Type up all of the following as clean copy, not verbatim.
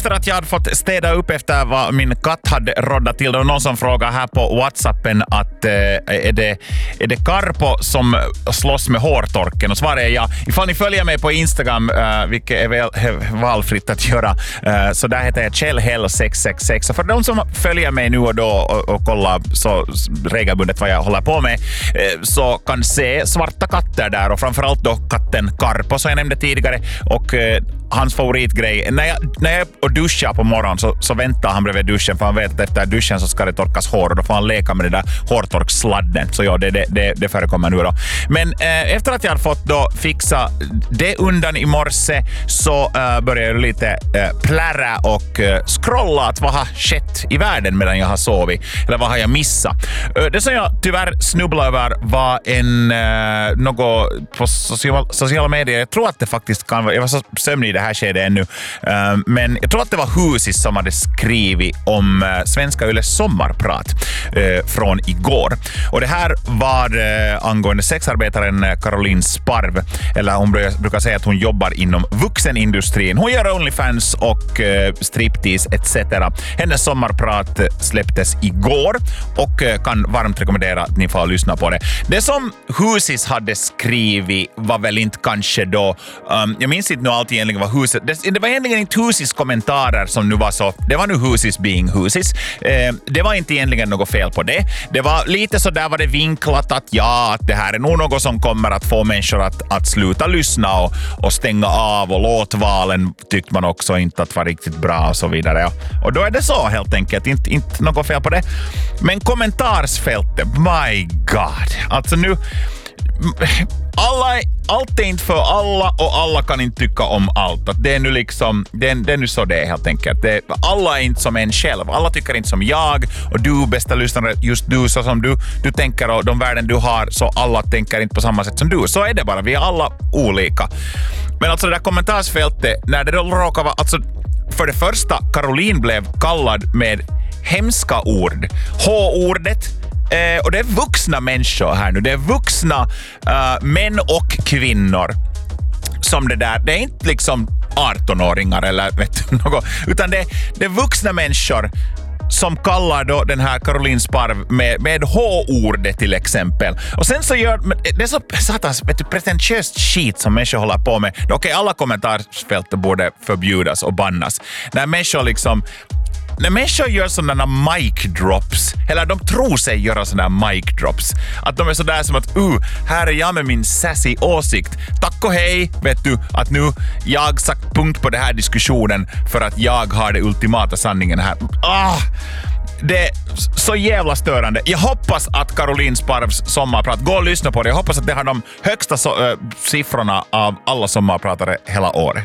efter att jag hade fått städa upp efter vad min katt hade roddat till, och någon som frågar här på WhatsAppen att är det Karpo som slåss med hårtorken? Och svaret är ja. Ifall ni följer mig på Instagram, vilket är valfritt att göra, så där heter jag Kjellhäll666. Så för de som följer mig nu och då och kollar så regelbundet vad jag håller på med, så kan se svarta katter där, och framförallt då katten Karpo som jag nämnde tidigare, och hans favoritgrej, när jag och duschar på morgonen så väntar han bredvid duschen, för han vet att efter duschen så ska det torkas hår, och då får han leka med det där hårtorksladden. Så ja, det förekommer nu då. Men efter att jag hade fått då fixa det undan i morse, så började jag lite plära och scrolla att vad har skett i världen medan jag har sovit, eller vad har jag missat. Det som jag tyvärr snubblade över var något på sociala medier. Jag tror att det faktiskt kan vara, jag var så sömnig i det här skedet ännu, men jag tror att det var Husis som hade skrivit om Svenska Yles sommarprat från igår. Och det här var angående sexarbetaren Caroline Sparv, eller hon brukar säga att hon jobbar inom vuxenindustrin. Hon gör OnlyFans och striptease etc. Hennes sommarprat släpptes igår och kan varmt rekommendera att ni får lyssna på det. Det som Husis hade skrivit var väl inte kanske då, jag minns inte nu allt egentligen vad Husis, det var egentligen inte Husis kommentarer som nu var så, det var nu Husis being Husis. Det var inte egentligen något fel på det. Det var lite så där var det vinklat att ja, att det här är nog något som kommer att få människor att sluta lyssna och stänga av, och låtvalen tyckte man också inte att var riktigt bra och så vidare. Och då är det så helt enkelt, inte något fel på det. Men kommentarsfältet, my god. Alltså nu, allt är inte för alla, och alla kan inte tycka om allt. Att det är nu liksom, det är nu så det är helt enkelt. Alla är inte som en själv. Alla tycker inte som jag, och du bästa lyssnare, just du så som du tänker, och de värden du har, så alla tänker inte på samma sätt som du. Så är det bara, vi är alla olika. Men alltså det där kommentarsfältet, när det då råkar vara, alltså för det första, Caroline blev kallad med hemska ord. H-ordet. Och det är vuxna människor här nu. Det är vuxna män och kvinnor som det där. Det är inte liksom 18-åringar eller vet du något. Utan det är vuxna människor som kallar då den här Caroline Sparv med H-ordet till exempel. Och sen så gör det är så satans pretentiöst skit som människor håller på med. Okej, alla kommentarsfält borde förbjudas och bannas. När människor gör sådana mic drops, eller de tror sig göra sådana mic drops, att de är sådär som att här är jag med min sassy åsikt. Tack och hej, vet du, att nu jag sagt punkt på den här diskussionen för att jag har det ultimata sanningen här. Det är så jävla störande. Jag hoppas att Caroline Sparvs sommarprat, gå och lyssna på det. Jag hoppas att det har de högsta siffrorna av alla sommarpratare hela året.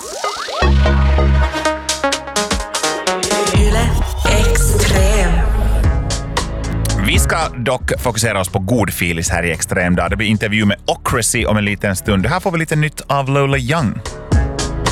Vi ska dock fokusera oss på god filis här i Extrem dag. Det blir intervju med Ocracy om en liten stund. Här får vi lite nytt av Lola Young.